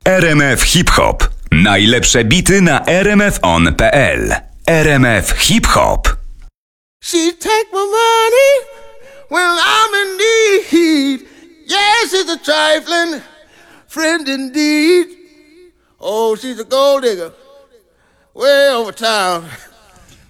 RMF Hip Hop. Najlepsze bity na rmfon.pl. RMF Hip Hop. She take my money when I'm in need. Yes, she's a trifling friend indeed. Oh, she's a gold digger way over town.